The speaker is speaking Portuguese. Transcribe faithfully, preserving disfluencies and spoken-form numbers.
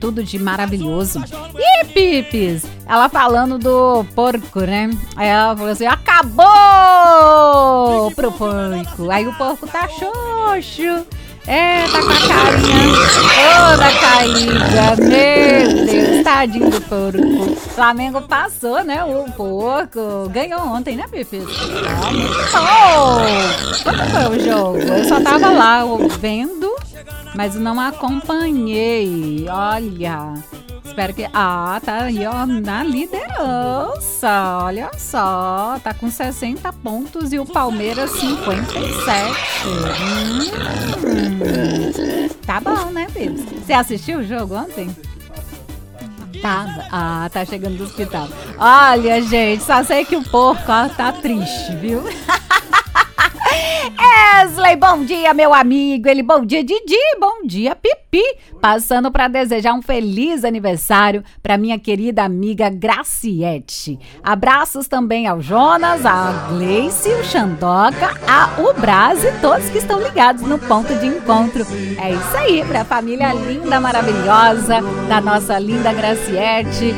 tudo de maravilhoso. Ih, Pipis, ela falando do porco, né? Aí ela falou assim, acabou pro porco. Aí o porco tá xoxo. É, tá com a carinha toda caída. Meu Deus, tadinho do porco. Flamengo passou, né? O porco ganhou ontem, né, Pipis? Ah, muito bom! Como foi o jogo? Eu só tava lá vendo, mas não acompanhei. Olha, espero que... Ah, tá aí, ó, na liderança. Olha só, tá com sessenta pontos e o Palmeiras cinquenta e sete. Hum, tá bom, né, Pipis? Você assistiu o jogo ontem? Tá, ah, tá chegando do hospital. Olha, gente, só sei que o porco, ó, tá triste, viu? Wesley, bom dia, meu amigo. Ele, bom dia, Didi, bom dia, Pipi. Passando para desejar um feliz aniversário para minha querida amiga Graciete. Abraços também ao Jonas, a Gleice, o Xandoca, a Ubraz e todos que estão ligados no ponto de encontro. É isso aí, para a família linda, maravilhosa da nossa linda Graciete.